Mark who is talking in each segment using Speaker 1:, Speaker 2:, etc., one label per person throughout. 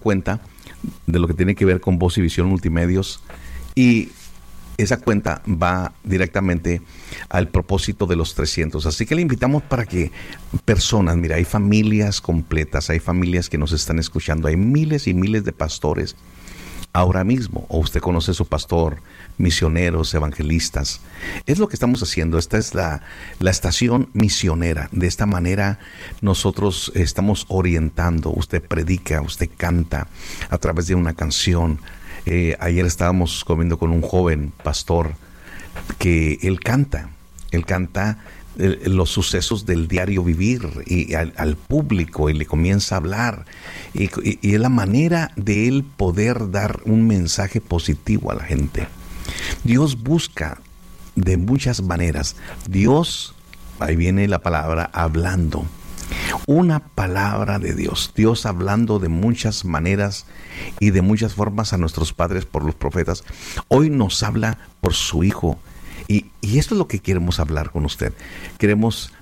Speaker 1: cuenta de lo que tiene que ver con Voz y Visión Multimedios, y esa cuenta va directamente al propósito de los 300. Así que le invitamos para que personas, mira, hay familias completas, hay familias que nos están escuchando, hay miles y miles de pastores ahora mismo, o usted conoce a su pastor, misioneros, evangelistas. Es lo que estamos haciendo. Esta es la estación misionera. De esta manera nosotros estamos orientando. Usted predica, usted canta a través de una canción. Ayer estábamos comiendo con un joven pastor que él canta los sucesos del diario vivir y al público, y le comienza a hablar, y es la manera de él poder dar un mensaje positivo a la gente. Dios busca de muchas maneras. Dios, ahí viene la palabra, hablando. Una palabra de Dios. Dios hablando de muchas maneras y de muchas formas a nuestros padres por los profetas. Hoy nos habla por su Hijo. Y esto es lo que queremos hablar con usted. Queremos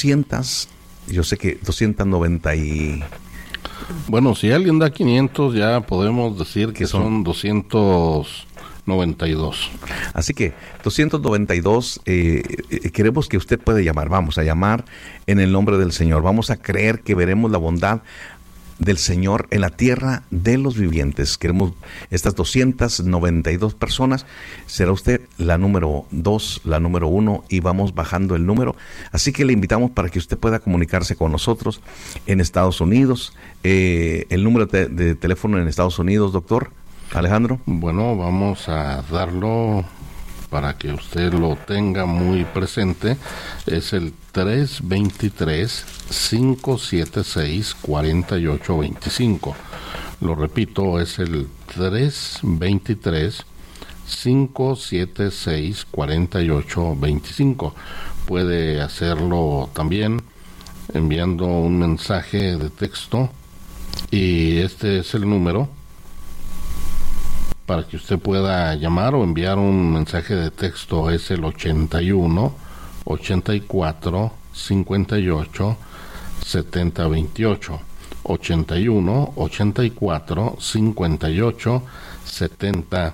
Speaker 1: 290 y...
Speaker 2: Bueno, si alguien da 500, ya podemos decir que son 292.
Speaker 1: Así que 292, queremos que usted pueda llamar. Vamos a llamar en el nombre del Señor. Vamos a creer que veremos la bondad del Señor en la tierra de los vivientes. Queremos estas 292 personas. Será usted la número 2, la número 1, y vamos bajando el número. Así que le invitamos para que usted pueda comunicarse con nosotros en Estados Unidos. El número de teléfono en Estados Unidos, doctor Alejandro.
Speaker 2: Bueno, vamos a darlo para que usted lo tenga muy presente. Es el 323-576-4825. Lo repito, es el 323-576-4825. Puede hacerlo también enviando un mensaje de texto, y este es el número para que usted pueda llamar o enviar un mensaje de texto. Es el 81 84 58 70 28. 81 84 58 70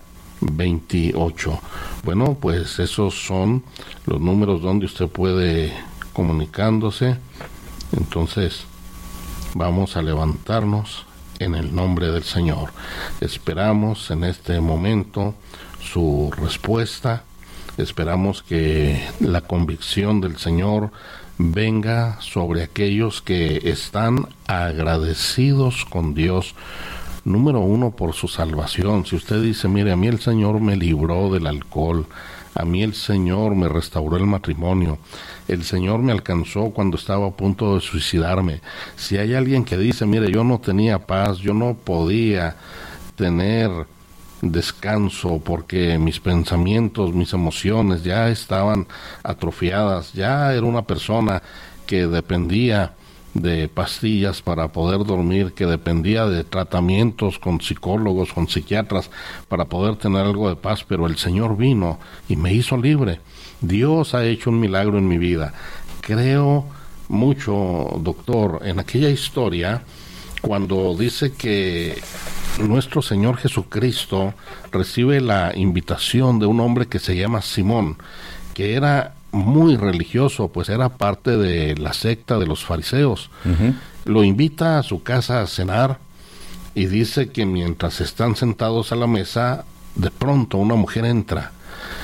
Speaker 2: 28. Bueno, pues esos son los números donde usted puede comunicándose. Entonces vamos a levantarnos en el nombre del Señor. Esperamos en este momento su respuesta. Esperamos que la convicción del Señor venga sobre aquellos que están agradecidos con Dios. Número uno, por su salvación. Si usted dice, mire, a mí el Señor me libró del alcohol, a mí el Señor me restauró el matrimonio, el Señor me alcanzó cuando estaba a punto de suicidarme. Si hay alguien que dice, mire, yo no tenía paz, yo no podía tener descanso porque mis pensamientos, mis emociones ya estaban atrofiadas, ya era una persona que dependía de pastillas para poder dormir, que dependía de tratamientos con psicólogos, con psiquiatras para poder tener algo de paz, pero el Señor vino y me hizo libre. Dios ha hecho un milagro en mi vida. Creo mucho, doctor, en aquella historia cuando dice que nuestro Señor Jesucristo recibe la invitación de un hombre que se llama Simón, que era muy religioso, pues era parte de la secta de los fariseos. Lo invita a su casa a cenar y dice que mientras están sentados a la mesa, de pronto una mujer entra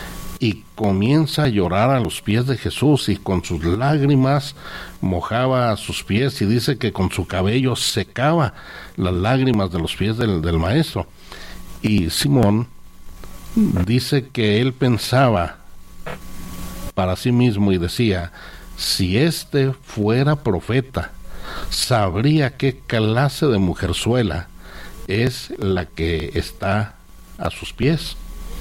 Speaker 2: y comienza a llorar a los pies de Jesús, y con sus lágrimas mojaba sus pies, y dice que con su cabello secaba las lágrimas de los pies del maestro. Y Simón dice que él pensaba para sí mismo y decía, si este fuera profeta, sabría qué clase de mujerzuela es la que está a sus pies.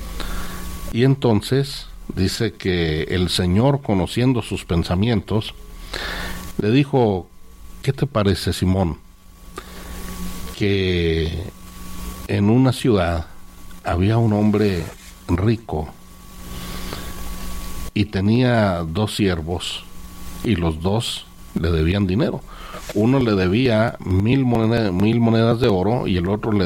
Speaker 2: Y entonces dice que el Señor, conociendo sus pensamientos, le dijo, ¿qué te parece, Simón? Que en una ciudad había un hombre rico y tenía 2 siervos, y los 2 le debían dinero. uno le debía 1,000 monedas de oro y el otro le